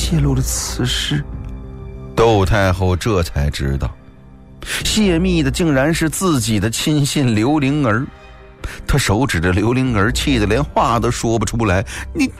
泄露了此事。 窦太后这才知道，泄密的竟然是自己的亲信刘灵儿。她手指着刘灵儿，气得连话都说不出来。你，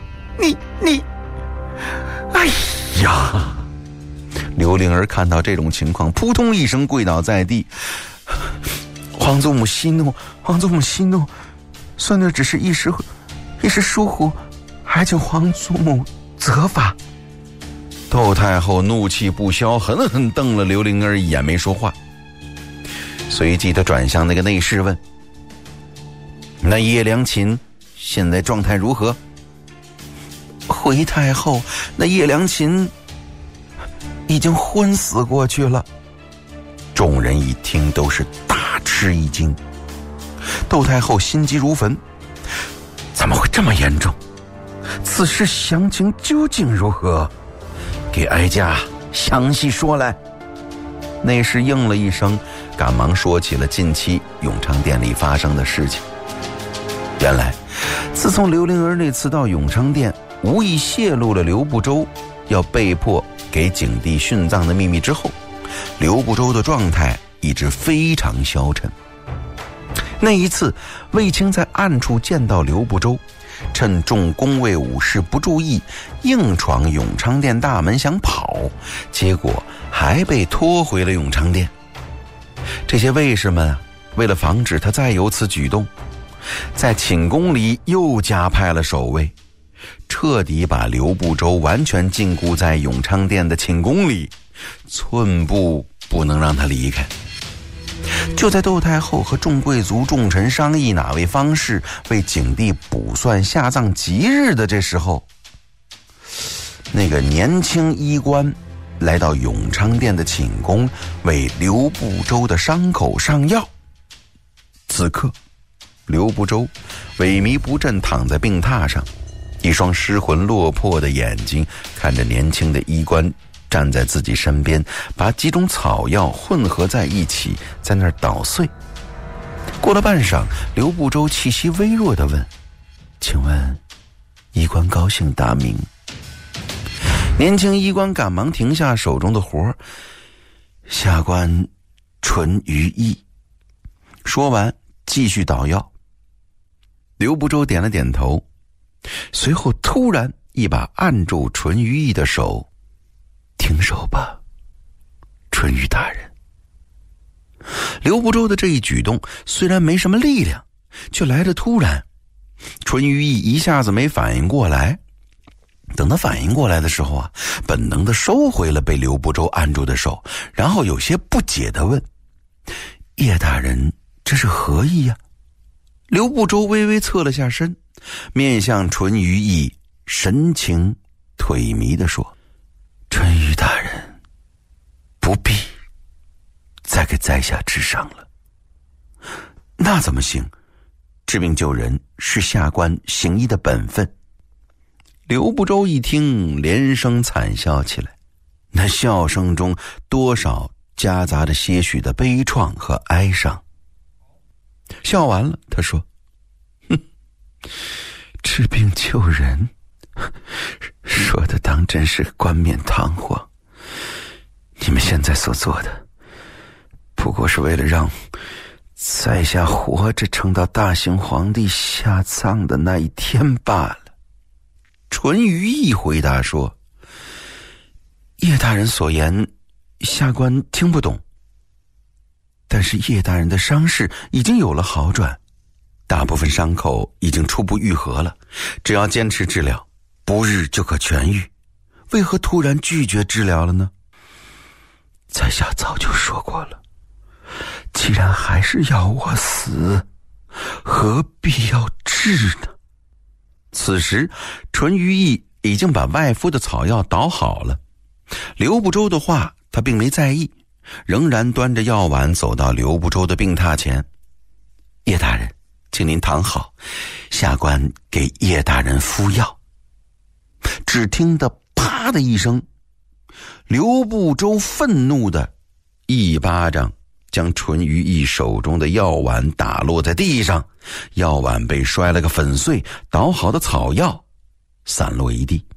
哎呀！刘灵儿看到这种情况，扑通一声跪倒在地。 皇祖母息怒，皇祖母息怒，孙女只是一时疏忽，还请皇祖母责罚。 窦太后怒气不消，狠狠瞪了刘灵儿一眼，没说话。随即她转向那个内侍问：那叶良琴现在状态如何？ 回太后，那叶良琴已经昏死过去了。 众人一听都是大吃一惊。窦太后心急如焚， 怎么会这么严重？此事详情究竟如何？ 给哀家详细说来。内侍应了一声，赶忙说起了近期永昌殿里发生的事情。原来自从刘灵儿那次到永昌殿无意泄露了刘不周要被迫给景帝殉葬的秘密之后，刘不周的状态一直非常消沉。那一次卫青在暗处见到刘不周，趁众宫卫武士不注意，硬闯永昌殿大门想跑，结果还被拖回了永昌殿。这些卫士们为了防止他再有此举动，在寝宫里又加派了守卫，彻底把刘不周完全禁锢在永昌殿的寝宫里，寸步不能让他离开。就在窦太后和众贵族重臣商议哪位方士为景帝卜算下葬吉日的这时候，那个年轻医官来到永昌殿的寝宫，为刘不周的伤口上药。此刻刘不周萎靡不振躺在病榻上，一双失魂落魄的眼睛看着年轻的医官站在自己身边，把几种草药混合在一起，在那儿捣碎。过了半晌，刘不周气息微弱地问：请问医官高姓大名？年轻医官赶忙停下手中的活，下官淳于意。说完继续捣药。刘不周点了点头，随后突然一把按住淳于意的手：停手吧，淳于大人。刘不周的这一举动虽然没什么力量，却来得突然。淳于意一下子没反应过来，等他反应过来的时候本能地收回了被刘不周按住的手，然后有些不解地问：叶大人这是何意呀？刘不周微微侧了下身，面向淳于意，神情颓靡地说：淳于大人不必再给在下治伤了。那怎么行？治病救人是下官行医的本分。刘不周一听，连声惨笑起来，那笑声中多少夹杂着些许的悲怆和哀伤。笑完了，他说：治病救人，说的当真是冠冕堂皇。你们现在所做的，不过是为了让在下活着撑到大行皇帝下葬的那一天罢了。淳于意回答说：叶大人所言，下官听不懂。但是叶大人的伤势已经有了好转，大部分伤口已经初步愈合了，只要坚持治疗，不日就可痊愈。为何突然拒绝治疗了呢？在下早就说过了，既然还是要我死，何必要治呢？此时淳于意已经把外敷的草药捣好了，刘不周的话他并没在意，仍然端着药碗走到刘不周的病榻前：叶大人，请您躺好，下官给叶大人敷药。只听得啪的一声，刘不周愤怒的一巴掌将淳于意手中的药碗打落在地上，药碗被摔了个粉碎，捣好的草药散落一地。